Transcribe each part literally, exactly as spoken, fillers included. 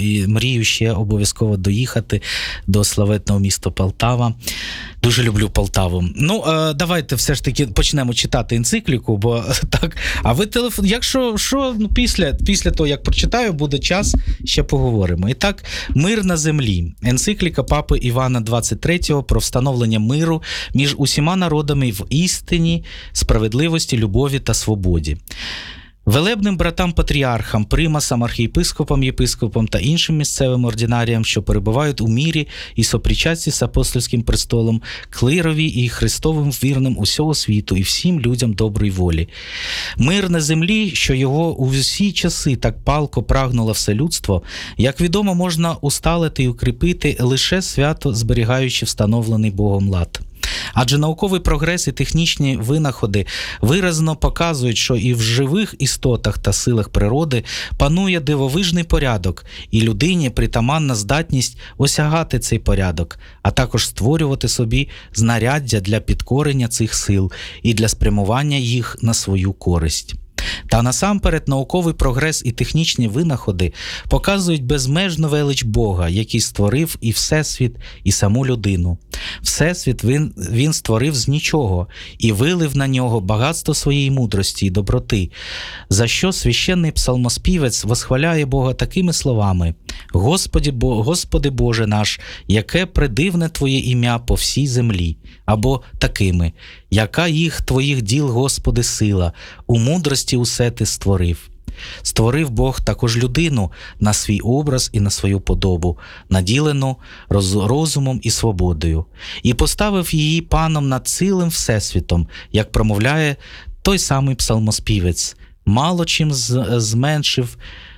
і мрію ще обов'язково доїхати до славетного міста Полтава. Дуже люблю Полтаву. Ну, давайте все ж таки почнемо читати енцикліку, бо так, а ви телефон, якщо що, ну, після, після того, як прочитаю, буде час, ще поговоримо. І так, «Мир на землі». Енцикліка Папи Івана двадцять третього про встановлення миру між усіма народами в істині, справедливості, любові та свободі. Велебним братам-патріархам, примасам, архієпископам, єпископам та іншим місцевим ординаріям, що перебувають у мірі і сопричасті з апостольським престолом, клирові і Христовим вірним усього світу і всім людям доброї волі. Мир на землі, що його у всі часи так палко прагнуло все людство, як відомо, можна усталити і укріпити лише свято зберігаючи встановлений Богом лад. Адже науковий прогрес і технічні винаходи виразно показують, що і в живих істотах та силах природи панує дивовижний порядок, і людині притаманна здатність осягати цей порядок, а також створювати собі знаряддя для підкорення цих сил і для спрямування їх на свою користь. Та насамперед науковий прогрес і технічні винаходи показують безмежну велич Бога, який створив і Всесвіт, і саму людину. Всесвіт він, він створив з нічого і вилив на нього багатство своєї мудрості і доброти, за що священний псалмоспівець восхваляє Бога такими словами: «Господи, Бо, Господи Боже наш, яке предивне Твоє ім'я по всій землі», або такими: «Яка їх Твоїх діл, Господи, сила, у мудрості усе Ти створив». Створив Бог також людину на свій образ і на свою подобу, наділену розумом і свободою, і поставив її паном над цілим всесвітом, як промовляє той самий псалмоспівець: «Мало чим зменшив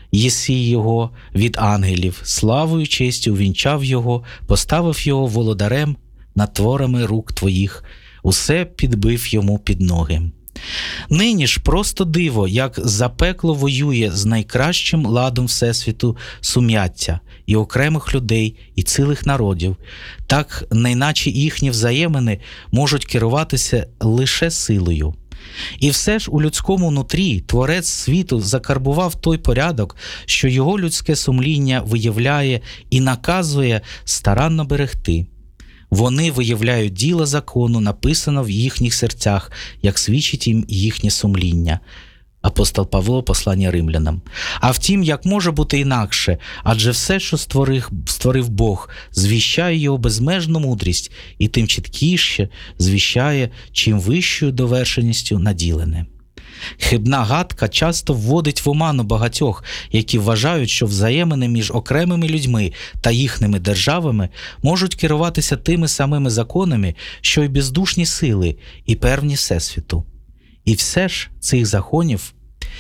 єсі його від ангелів, славою, честю увінчав його, поставив його володарем над творами рук твоїх, усе підбив йому під ноги». Нині ж просто диво, як запекло воює з найкращим ладом Всесвіту сум'яття і окремих людей, і цілих народів, так неначе їхні взаємини можуть керуватися лише силою. І все ж у людському нутрі Творець світу закарбував той порядок, що його людське сумління виявляє і наказує старанно берегти. Вони виявляють діло закону, написано в їхніх серцях, як свідчить їм їхнє сумління. Апостол Павло, послання римлянам. А втім, як може бути інакше, адже все, що створив, створив Бог, звіщає його безмежну мудрість і тим чіткіше звіщає, чим вищою довершеністю наділене. Хибна гадка часто вводить в оману багатьох, які вважають, що взаємини між окремими людьми та їхніми державами можуть керуватися тими самими законами, що й бездушні сили і певні Всесвіту. І все ж цих законів,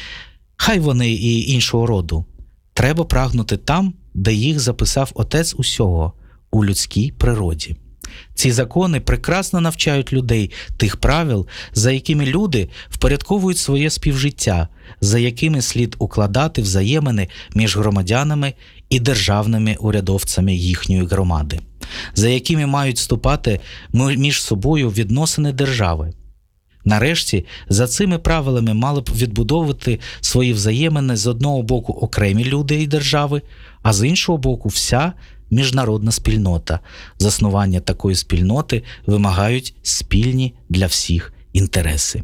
хай вони і іншого роду, треба прагнути там, де їх записав Отець усього, у людській природі. Ці закони прекрасно навчають людей тих правил, за якими люди впорядковують своє співжиття, за якими слід укладати взаємини між громадянами і державними урядовцями їхньої громади, за якими мають вступати між собою відносини держави. Нарешті, за цими правилами мали б відбудовувати свої взаємини з одного боку окремі люди і держави, а з іншого боку вся міжнародна спільнота. Заснування такої спільноти вимагають спільні для всіх інтереси.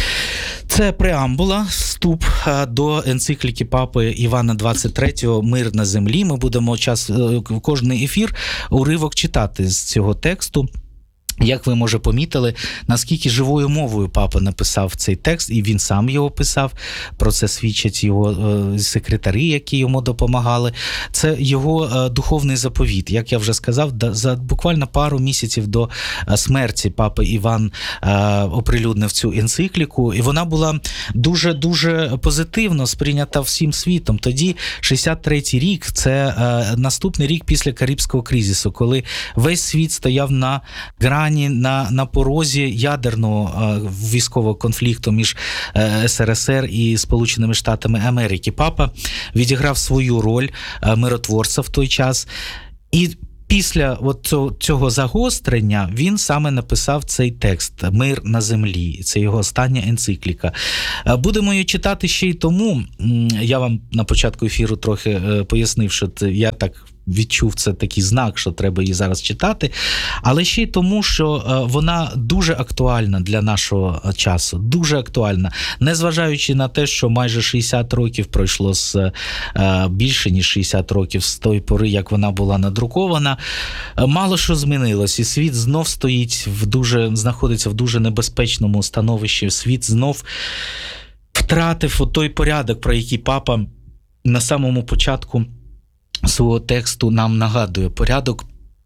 Це преамбула, вступ до енцикліки Папи Івана двадцять третього «Мир на землі». Ми будемо час, кожний ефір уривок читати з цього тексту. Як ви, може, помітили, наскільки живою мовою папа написав цей текст, і він сам його писав, про це свідчать його е, секретарі, які йому допомагали. Це його е, духовний заповіт. Як я вже сказав, да, за буквально пару місяців до е, смерті папа Іван е, оприлюднив цю енцикліку, і вона була дуже-дуже позитивно сприйнята всім світом. Тоді шістдесят третій рік – це е, наступний рік після Карибського кризису, коли весь світ стояв на грані, На, на порозі ядерного е, військового конфлікту між е, ес ер ес ер і Сполученими Штатами Америки. Папа відіграв свою роль е, миротворця в той час. І після от цього, цього загострення він саме написав цей текст «Мир на землі». Це його остання енцикліка. Будемо її читати ще й тому, я вам на початку ефіру трохи пояснив, що я так відчув, це такий знак, що треба її зараз читати, але ще й тому, що вона дуже актуальна для нашого часу, дуже актуальна. Незважаючи на те, що майже шістдесят років пройшло з, більше ніж шістдесят років з тої пори, як вона була надрукована, мало що змінилось, і світ знов стоїть в дуже, знаходиться в дуже небезпечному становищі, світ знов втратив той порядок, про який папа на самому початку свого тексту нам нагадує, порядок,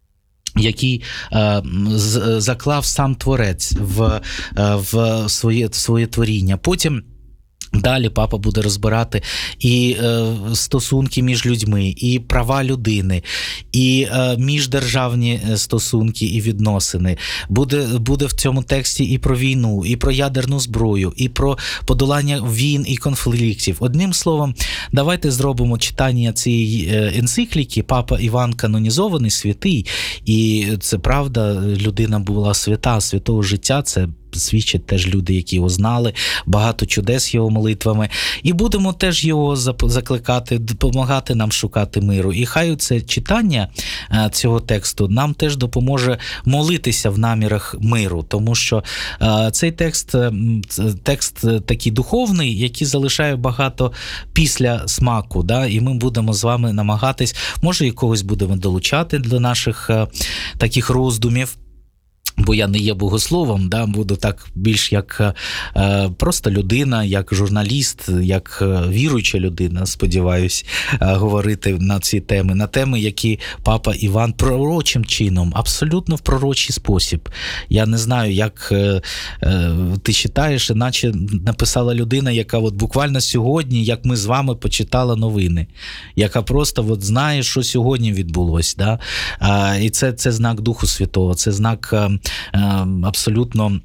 який е, з, заклав сам Творець в, е, в, своє, в своє творіння. Потім далі папа буде розбирати і е, стосунки між людьми, і права людини, і е, міждержавні стосунки і відносини. Буде, буде в цьому тексті і про війну, і про ядерну зброю, і про подолання війн і конфліктів. Одним словом, давайте зробимо читання цієї енцикліки. Папа Іван канонізований, святий, і це правда, людина була свята, святого життя, це свідчать теж люди, які його знали, багато чудес його молитвами. І будемо теж його закликати, допомагати нам шукати миру. І хай це читання цього тексту нам теж допоможе молитися в намірах миру, тому що цей текст, текст такий духовний, який залишає багато після смаку, да? І ми будемо з вами намагатись, може, і когось будемо долучати до наших таких роздумів, бо я не є богословом, да, буду так більш як е, просто людина, як журналіст, як віруюча людина, сподіваюсь, е, говорити на ці теми, на теми, які папа Іван пророчим чином, абсолютно в пророчий спосіб. Я не знаю, як е, е, ти читаєш, іначе написала людина, яка от буквально сьогодні, як ми з вами почитала новини, яка просто от знає, що сьогодні відбулось. Да? Е, і це, це знак Духу Святого, це знак абсолютно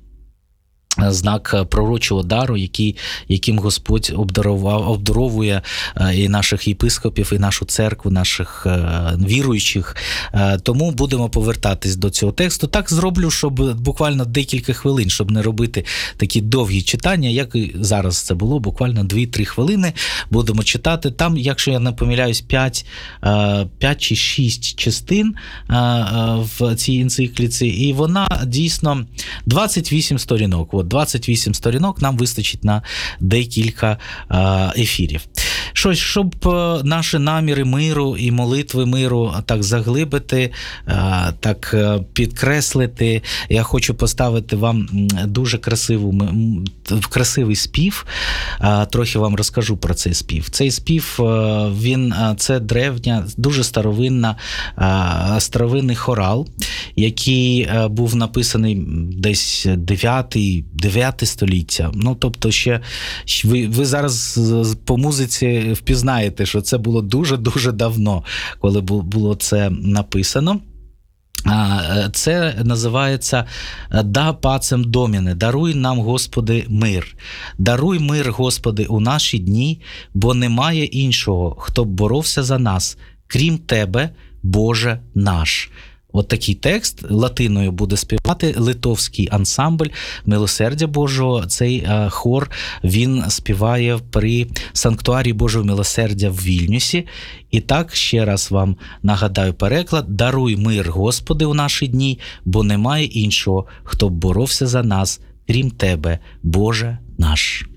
знак пророчого дару, який, яким Господь обдарував, обдаровує і наших єпископів, і нашу церкву, наших віруючих. Тому будемо повертатись до цього тексту. Так зроблю, щоб буквально декілька хвилин, щоб не робити такі довгі читання, як і зараз це було, буквально дві-три хвилини будемо читати. Там, якщо я не помиляюсь, п'ять чи шість частин в цій енцикліці, і вона дійсно двадцять вісім сторінок. двадцять вісім сторінок нам вистачить на декілька ефірів. Щось, щоб наші наміри миру і молитви миру так заглибити, так підкреслити, я хочу поставити вам дуже красиву, красивий спів. Трохи вам розкажу про цей спів. Цей спів, він, це древня, дуже старовинна, старовинний хорал, який був написаний десь дев'яте століття. Ну, тобто ще ви, ви зараз по музиці впізнаєте, що це було дуже-дуже давно, коли було це написано. Це називається «Да пацем доміне», «Даруй нам, Господи, мир». «Даруй мир, Господи, у наші дні, бо немає іншого, хто б боровся за нас, крім Тебе, Боже наш». От такий текст латиною буде співати литовський ансамбль «Милосердя Божого». Цей хор, він співає при Санктуарі Божого Милосердя в Вільнюсі. І так, ще раз вам нагадаю переклад: «Даруй мир, Господи, у наші дні, бо немає іншого, хто б боровся за нас, крім Тебе, Боже наш».